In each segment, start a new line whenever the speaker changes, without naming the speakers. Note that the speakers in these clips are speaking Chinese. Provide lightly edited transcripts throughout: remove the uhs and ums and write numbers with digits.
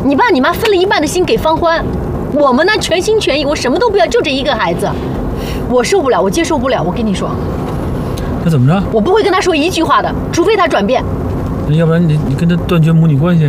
你爸你妈分了一半的心给芳欢，我们呢全心全意，我什么都不要，就这一个孩子，我受不了，我接受不了。我跟你说，
那怎么着？
我不会跟他说一句话的，除非他转变。
那要不然你跟他断绝母女关系？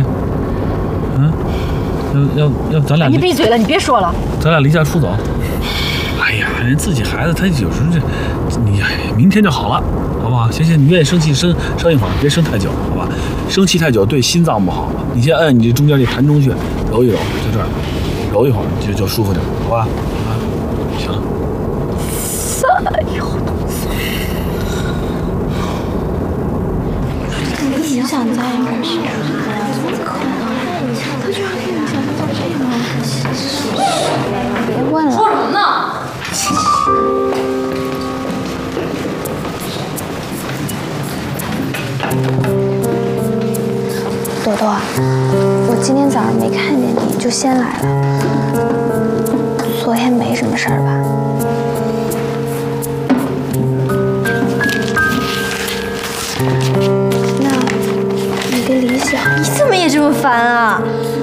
要咱俩？
你闭嘴了，你别说了。
咱俩离家出走。哎呀，人自己孩子他有时候你明天就好了，好不好？行，你愿意生气生一会儿，别生太久，好吧？生气太久对心脏不好。你先按你这中间这膻中穴揉一揉，在这儿揉一会儿就舒服点，好吧？行了。
以后
你想在一块儿是怎么可能？他居然跟你想到这样，别问了。
说什么呢？
朵朵，我今天早上没看见你就先来了，昨天没什么事儿吧？那你的理想，
你怎么也这么烦啊？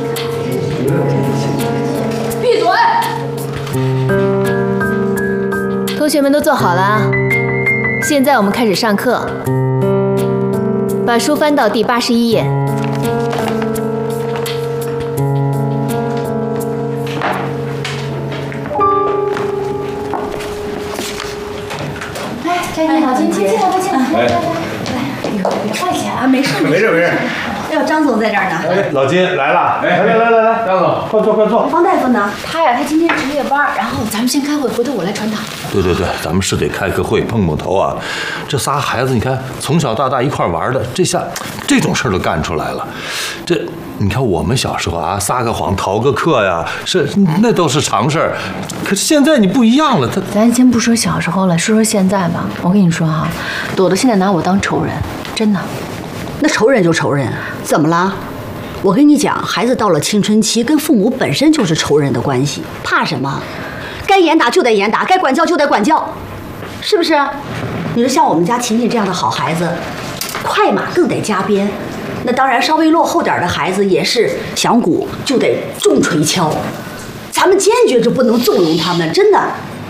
闭嘴！同学们都坐好了啊，现在我们开始上课。把书翻到第81页。
哎，佳妮好，进来。来，别客气啊，没事。哎呦，张总在这儿呢。
哎，老金来了，来，张总，快坐。
方大夫呢？他呀，他今天值夜班，然后咱们先开会，回头我来传达。
对，咱们是得开个会碰头啊。这仨孩子，你看从小到大一块玩的，这下这种事儿都干出来了。你看我们小时候啊，撒个谎逃个课呀，那都是常事儿。可是现在你不一样了，
咱先不说小时候了，说现在吧。我跟你说哈，朵朵现在拿我当仇人，真的。
那仇人就仇人，怎么了？我跟你讲，孩子到了青春期，跟父母本身就是仇人的关系，怕什么？该严打就得严打，该管教就得管教，是不是？你说像我们家琴琴这样的好孩子，快马更得加鞭。那当然，稍微落后点的孩子也是响鼓就得重锤敲，咱们坚决就不能纵容他们，真的。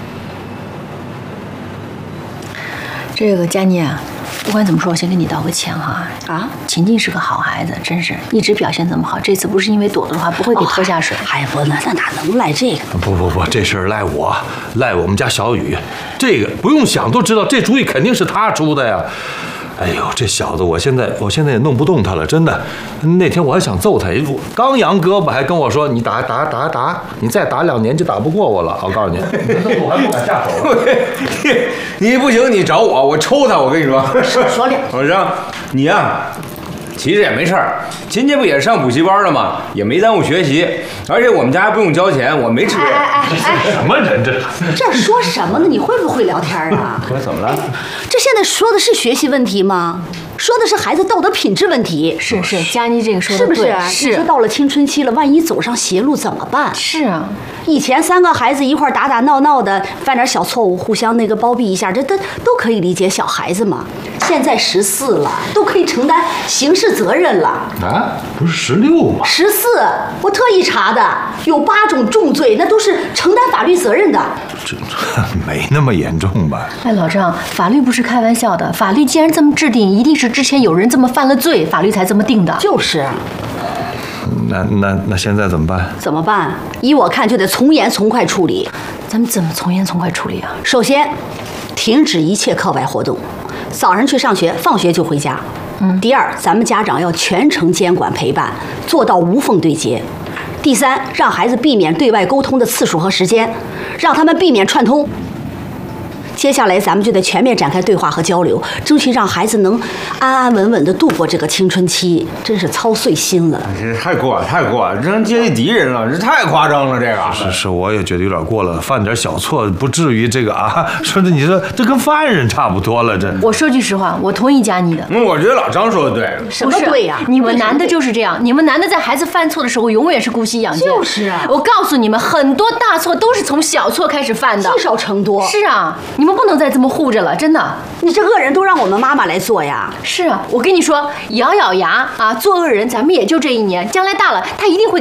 这个佳妮啊，不管怎么说，我先跟你道个歉哈。啊，琴琴是个好孩子，真是一直表现这么好。这次不是因为朵朵的话，不会给拖下水。
哎，不，那哪能赖这个？
不，这事儿赖我们家小雨，这个不用想都知道，这主意肯定是他出的呀。哎呦，这小子，我现在也弄不动他了，真的。那天我还想揍他，刚扬胳膊还跟我说：“你打，你再打2年就打不过我了。”我告诉你，我还不敢下手。
你不行，你找我抽他。我跟你说，
说两句。
我说你呀，其实也没事儿。琴琴不也上补习班了吗？也没耽误学习，而且我们家还不用交钱，我没吃。
什么人
这说什么呢？你会不会聊天啊？
我怎么了？
这现在说的是学习问题吗？说的是孩子道德品质问题。
是，佳妮这个说的对，
是不是？你说到了青春期了，万一走上邪路怎么办？
是啊，
以前3个孩子一块打闹的，犯点小错误，互相包庇一下，这都可以理解，小孩子嘛。现在14了，都可以承担刑事责任了。
啊，不是16吗
？14，我特意查的，有8种重罪，那都是承担法律责任的。
这没那么严重吧？
哎，老张，法律不是开玩笑的，法律既然这么制定，一定是之前有人这么犯了罪，法律才这么定的。
就是。
那现在怎么办？
怎么办？依我看，就得从严从快处理。
咱们怎么从严从快处理啊？
首先，停止一切课外活动，早上去上学，放学就回家。第二，咱们家长要全程监管陪伴，做到无缝对接。第三，让孩子避免对外沟通的次数和时间，让他们避免串通。接下来咱们就得全面展开对话和交流，争取让孩子能安安稳稳地度过这个青春期，真是操碎心了。
这太过了，这人接敌人了，这太夸张了，这个。
是，我也觉得有点过了，犯点小错不至于这个啊。你说这跟犯人差不多了，这。
我说句实话，我同意佳妮的。
我觉得老张说的对。
什么对呀？
你们男的就是这样，你们男的在孩子犯错的时候，永远是姑息养奸。
就是啊。
我告诉你们，很多大错都是从小错开始犯的，
积少成多。
是啊，你们不能再这么护着了，真的。
你这恶人都让我们妈妈来做呀。
是啊，我跟你说，咬咬牙啊，做恶人，咱们也就这1年，将来大了，他一定会。